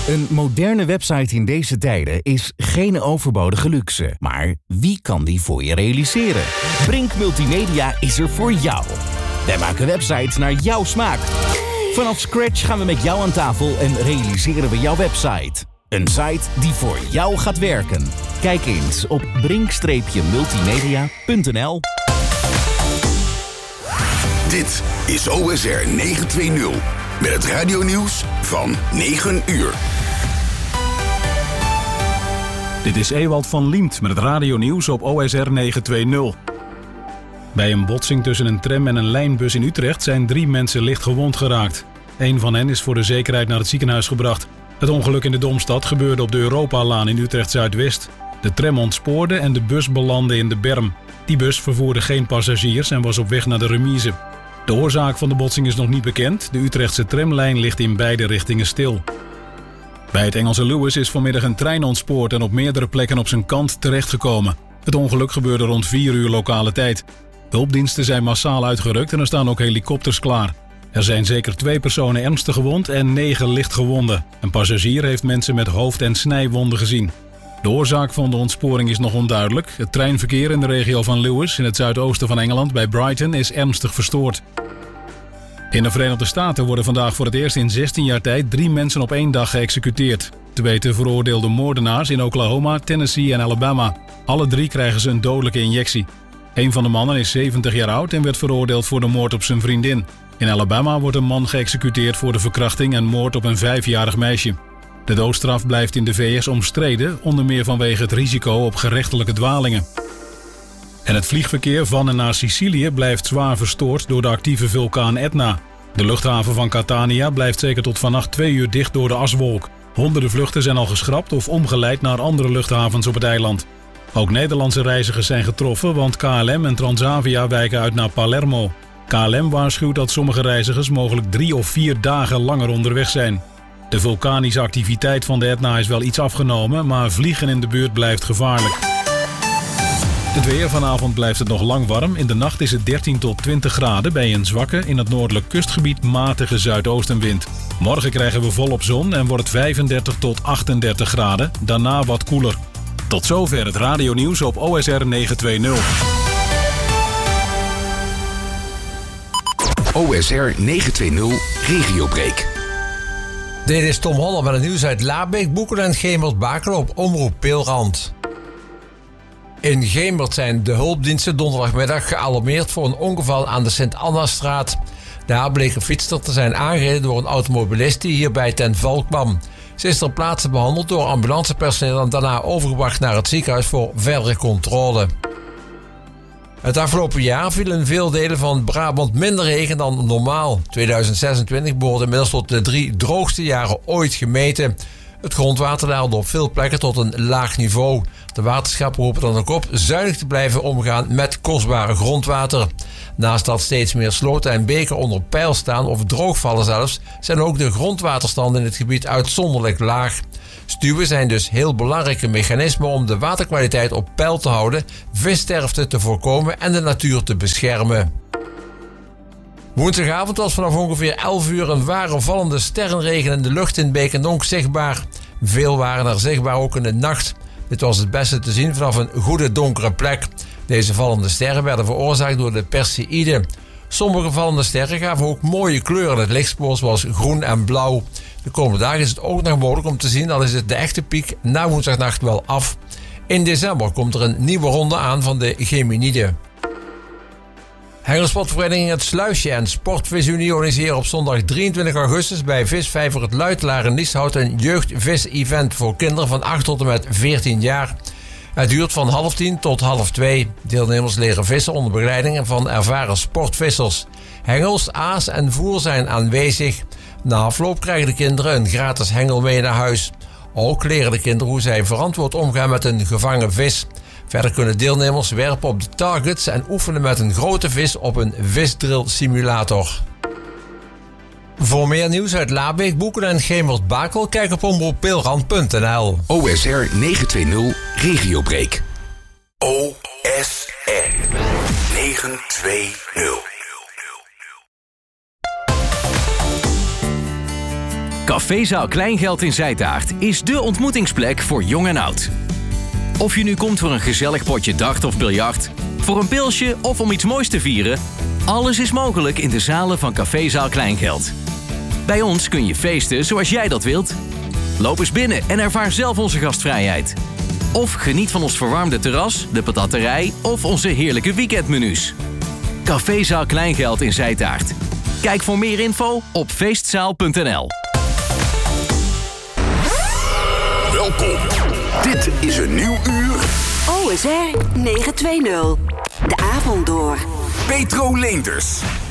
Een moderne website in deze tijden is geen overbodige luxe. Maar wie kan die voor je realiseren? Brink Multimedia is er voor jou. Wij maken websites naar jouw smaak. Vanaf scratch gaan we met jou aan tafel en realiseren we jouw website. Een site die voor jou gaat werken. Kijk eens op brink-multimedia.nl. Dit is OSR 920 met het radionieuws van 9 uur. Dit is Ewald van Liemt met het radionieuws op OSR 920. Bij een botsing tussen een tram en een lijnbus in Utrecht zijn 3 mensen licht gewond geraakt. 1 van hen is voor de zekerheid naar het ziekenhuis gebracht. Het ongeluk in de Domstad gebeurde op de Europalaan in Utrecht-Zuidwest. De tram ontspoorde en de bus belandde in de berm. Die bus vervoerde geen passagiers en was op weg naar de remise. De oorzaak van de botsing is nog niet bekend. De Utrechtse tramlijn ligt in beide richtingen stil. Bij het Engelse Lewis is vanmiddag een trein ontspoord en op meerdere plekken op zijn kant terechtgekomen. Het ongeluk gebeurde rond 4 uur lokale tijd. Hulpdiensten zijn massaal uitgerukt en er staan ook helikopters klaar. Er zijn zeker 2 personen ernstig gewond en 9 lichtgewonden. Een passagier heeft mensen met hoofd- en snijwonden gezien. De oorzaak van de ontsporing is nog onduidelijk. Het treinverkeer in de regio van Lewis, in het zuidoosten van Engeland, bij Brighton, is ernstig verstoord. In de Verenigde Staten worden vandaag voor het eerst in 16 jaar tijd 3 mensen op 1 dag geëxecuteerd. 2 te veroordeelde moordenaars in Oklahoma, Tennessee en Alabama. Alle 3 krijgen ze een dodelijke injectie. Een van de mannen is 70 jaar oud en werd veroordeeld voor de moord op zijn vriendin. In Alabama wordt een man geëxecuteerd voor de verkrachting en moord op een 5-jarig meisje. De doodstraf blijft in de VS omstreden, onder meer vanwege het risico op gerechtelijke dwalingen. En het vliegverkeer van en naar Sicilië blijft zwaar verstoord door de actieve vulkaan Etna. De luchthaven van Catania blijft zeker tot vannacht 2 uur dicht door de aswolk. Honderden vluchten zijn al geschrapt of omgeleid naar andere luchthavens op het eiland. Ook Nederlandse reizigers zijn getroffen, want KLM en Transavia wijken uit naar Palermo. KLM waarschuwt dat sommige reizigers mogelijk 3 of 4 dagen langer onderweg zijn. De vulkanische activiteit van de Etna is wel iets afgenomen, maar vliegen in de buurt blijft gevaarlijk. Het weer, vanavond blijft het nog lang warm. In de nacht is het 13 tot 20 graden bij een zwakke, in het noordelijk kustgebied matige zuidoostenwind. Morgen krijgen we volop zon en wordt het 35 tot 38 graden, daarna wat koeler. Tot zover het radionieuws op OSR 920. OSR 920 Regiobreak. Dit is Tom Holler met het nieuws uit Laarbeek, Boekelen en Gemert-Bakel op Omroep Peelrand. In Gemert zijn de hulpdiensten donderdagmiddag gealarmeerd voor een ongeval aan de Sint-Annastraat. Daar bleek een fietster te zijn aangereden door een automobilist die hierbij ten val kwam. Ze is ter plaatse behandeld door ambulancepersoneel en daarna overgebracht naar het ziekenhuis voor verdere controle. Het afgelopen jaar viel in veel delen van Brabant minder regen dan normaal. 2026 behoorde inmiddels tot de 3 droogste jaren ooit gemeten. Het grondwater daalde op veel plekken tot een laag niveau. De waterschappen roepen dan ook op zuinig te blijven omgaan met kostbare grondwater. Naast dat steeds meer sloten en beken onder peil staan of droogvallen zelfs, zijn ook de grondwaterstanden in het gebied uitzonderlijk laag. Stuwen zijn dus heel belangrijke mechanismen om de waterkwaliteit op peil te houden, vissterfte te voorkomen en de natuur te beschermen. Woensdagavond was vanaf ongeveer 11 uur een ware vallende sterrenregen in de lucht in Beek en Donk zichtbaar. Veel waren er zichtbaar ook in de nacht. Dit was het beste te zien vanaf een goede donkere plek. Deze vallende sterren werden veroorzaakt door de Perseïden. Sommige vallende sterren gaven ook mooie kleuren. Het lichtspoor zoals groen en blauw. De komende dagen is het ook nog mogelijk om te zien, al is het de echte piek na woensdagnacht wel af. In december komt er een nieuwe ronde aan van de Geminiden. Hengelsportvereniging Het Sluisje en Sportvisunie organiseren op zondag 23 augustus bij Visvijver het Luitelaar in Lieshout een jeugdvis-event voor kinderen van 8 tot en met 14 jaar. Het duurt van 11:30 tot 1:30. Deelnemers leren vissen onder begeleiding van ervaren sportvissers. Hengels, aas en voer zijn aanwezig. Na afloop krijgen de kinderen een gratis hengel mee naar huis. Ook leren de kinderen hoe zij verantwoord omgaan met een gevangen vis. Verder kunnen deelnemers werpen op de targets en oefenen met een grote vis op een visdrill simulator. Voor meer nieuws uit Laarbeek, Boekelen en Gemert-Bakel, kijk op omroeppeelrand.nl. OSR 920 Regiobreak. OSR 920. Cafézaal Kleingeld in Zijtaart is dé ontmoetingsplek voor jong en oud. Of je nu komt voor een gezellig potje dart of biljart, voor een pilsje of om iets moois te vieren, alles is mogelijk in de zalen van Cafézaal Kleingeld. Bij ons kun je feesten zoals jij dat wilt. Loop eens binnen en ervaar zelf onze gastvrijheid. Of geniet van ons verwarmde terras, de patatterij of onze heerlijke weekendmenu's. Cafézaal Kleingeld in Zijtaart. Kijk voor meer info op feestzaal.nl. Welkom. Dit is een nieuw uur. OSR 920. De avond door. Petro Leenders.